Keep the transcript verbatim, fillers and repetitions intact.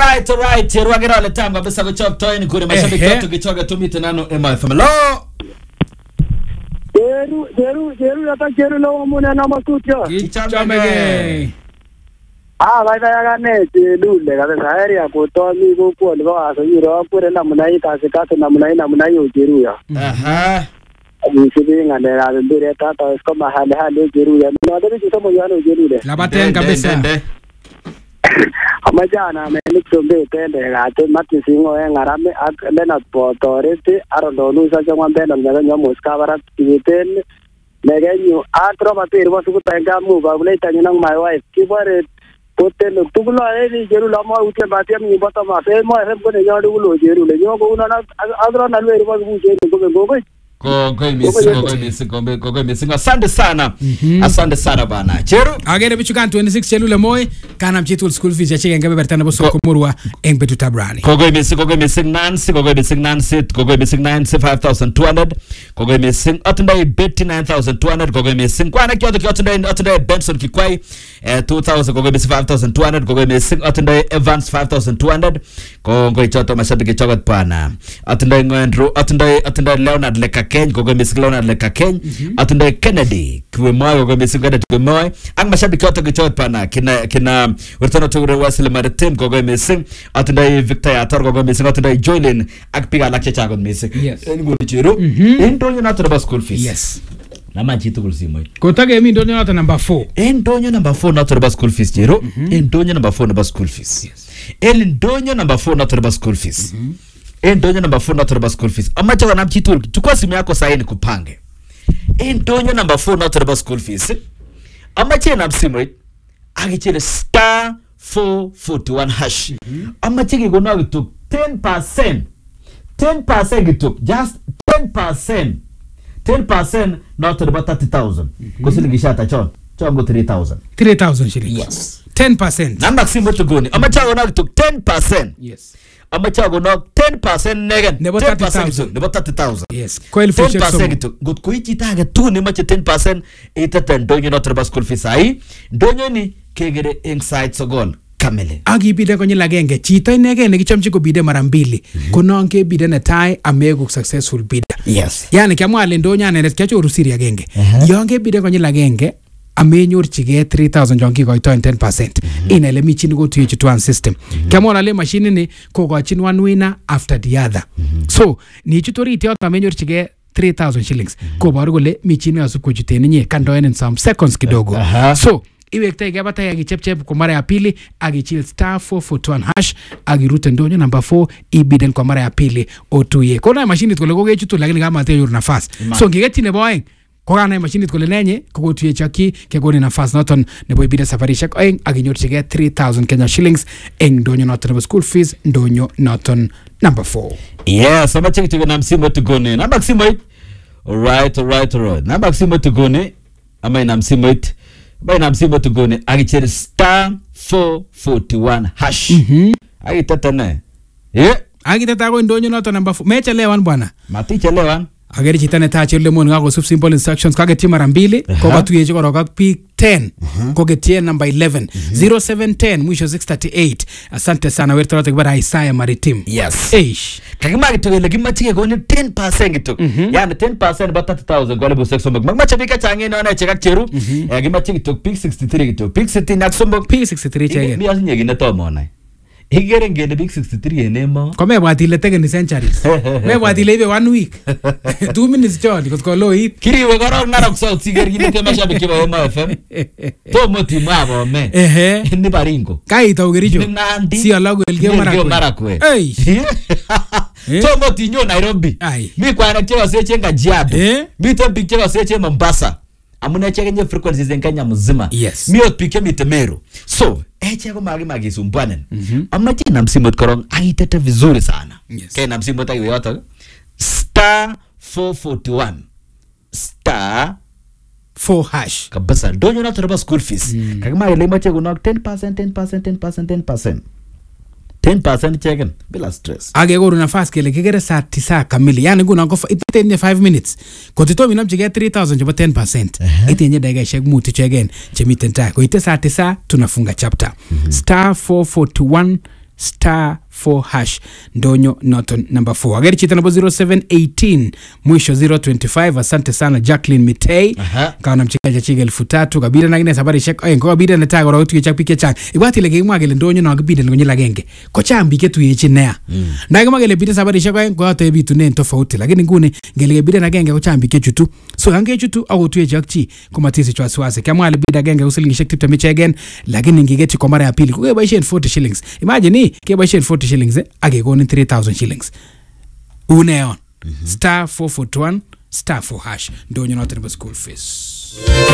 Alright, alright. Ruagira ole time kabisa kuchop toini kuri mashabiki wetu kichoga tumite nano M F M. Hello. Jeru, jeru, jeru hata jeru lo muna na makucho. Kichamege. Ah, vai vai agane lule kabisa heri ya kutoa migo kwa kwa aso yiro kure na munai kasi kasi na munai na munai ujeru ya. Aha. Nishibi ngane la mbere tata kama hali hali jeru ya. Na ndio kitu moja na ujeru le. Labaten kabisa. Amajana ameniktombe tende gate matisingo engarame lena potorete arondonu sa jangwambe na nyaga moskavara tibeten negenyu atro bater basuku tanga mu babule tanyina my wife kibare potelo tugulo eri jeru lama ute batiam ni bata ma fe mo fe ko ne nyodu lo jeru le nyogo una na adro na lwe riba ku jeru ko go go Ko ko misi ko misi ko ko ko misi asante sana asante sana bana Cheru agere bichukan twenty-six chelule moy kana mchitul school fees ya chike ngabe bertana boso komurwa engbetu tabrani ko ko misi ko ko misi Nancy ko ko misi Nancy ko ko misi Nancy five thousand two hundred ko ko misi atundai Betty nine thousand two hundred ko ko misi kwana kyoto kyotundai atundai Benson Kikwai eh two thousand ko ko misi five thousand two hundred ko ko misi atundai Evans five thousand two hundred ko ko choto mashabiki chogot pana atundai Ngwendro atundai atundai Leonard Leka Kenya gogo misikilona leka Kenya atundai Kennedy kwe moyo gogo misikada kwe moyo ang mashabiki wote kichot pana kina kina urtano tugure wasile maritim gogo mising atundai Victor Yator gogo mising atundai Joylin akpiga lakche chagon mising ngo chiru endonyo na toba school fees yes na manchitu kulsimo kotage mi ndonyo na number four endonyo number four na toba school fees chiru endonyo number four na school fees yes endonyo number four na toba school fees Endonyo number four not about school fees. Amacha wana mchitu chukua simu yako sasa ni kupange. Endonyo number four not about school fees. Amacha na msimu agichere star four forty-one hash. Amacha gigona gitu ten percent. ten percent gitu just ten percent. ten percent not about thirty thousand. Kusili gishata chon. Chongo three thousand. three thousand shillings. Yes. ten percent. Namba simu tugoni. Amacha wana gitu ten percent. Yes. Amacha gono ten percent negen nebo thirty thousand nebo thirty thousand yes coil ten percent gitu gut kuichi taga tu ni mache ten percent ita ndonyo not about school fees ai ndonyo ni kegere inside sogol kamele agi bide konyi lagenge chito inege ne kichomchi ko bide mara mbili kono nke bide ne tai amegu successful bide yes yani kama ale ndonyo ane kiacho rusiri agenge yonge bide konyi lagenge amenyorchige three thousand jonki goito ten percent inele michin go to each one system kama ole machine ni ko gochin one winner after the other so ni chutori iti ota amenyorchige three thousand shillings ko baru gole michin asu ko jutene nye kandoen in some seconds kidogo so iwekta igabata ya gichepchep kwa mara ya pili agichil star four forty-one hash agirute ndonyo number four ibiden kwa mara ya pili otuye kona machine tukole goge chutu lakini kama ate yor nafas so ngigeti ne boeng kwa na machine tukole nenye kugotuye chaki kegoni nafas noton nebo ibide safari shek oeng aginyorchige three thousand Kenya shillings eng ndonyo noton school fees ndonyo noton number four yes ama cheki tuge na msimu tugone namba msimu it alright alright alright namba msimu tugone ama ina msimu it ama ina msimu tugone agichere star four forty-one hash mhm agitatane eh agitata go ndonyo noton number four mechelewan bwana matichelewan agere chitane tache le mon ngago sub simple instructions kage tima rambili ko batuyeje ko roka p ten ko getie number eleven zero seven ten mwisho six thirty-eight asante sana wewe torote bara Isaiah Maritim yes eish kagima gitogele gimatike go ni ten percent gitu yani ten percent about thirty thousand gole bu six sombo magma chabika change no na cheka cheru gimatike to p sixty-three gitu p sixty na sombo p sixty-three chege mi asinye gine to mona igere ngene big sixty-three enemo ko me bwati le tegen centuries me bwati le one week two minutes jolly because ko lo hit kiriwe goro ngara kusa utigeri gine ke mashabiki ba M F M to moti mabo me ehe ni baringo kai to gerijo si alago elge mara mara kwe ei to moti nyo Nairobi mi kwa na chewa seche ngajiado mi to picture seche Mombasa amuna cheke nye frequencies zenkanya mzima yes mi otpike mitemero so eche ko magi magi sumbwanen amna chena msimu korong aitete vizuri sana yes kena msimu tayo yoto star four forty-one star four hash kabisa donyo na toba school fees kagama ile mache ko ten percent ten percent ten percent ten percent ten percent cheken bila stress age goru nafasi kele kigere saa tisa kamili yani guna go itenye five minutes kotito minam chige three thousand jobo ten percent itenye daga shek muti chegen chemiten ta ko ite saa tisa tunafunga chapter star four forty-one star four hash ndonyo noton number four. Ageri chita nabo zero seven one eight mwisho zero two five. Asante sana Jacqueline Mitei. Aha. Kaona mchikaja chiga elfu tatu kabida na gine sabari shek ay ko bida na tago ro tuye chak pike chang ibati lege mwagele ndonyo na gibida ngonyela lagenge ko chambi ke tuye chinea mm. na kama gele bida sabari shek ay ko ate bitu ne tofauti lakini ngune gele bida na genge ko chambi ke chutu so hange chutu au tuye chakchi kuma tisi chwa swase kama ale bida genge usilingi shek tipta michegen lakini ngigeti kwa mara ya pili ko baishen forty shillings imagine ke baishen forty shillings eh, age ko ni three thousand shillings uneon mm -hmm. star four four one star four hash ndonyo note school fees.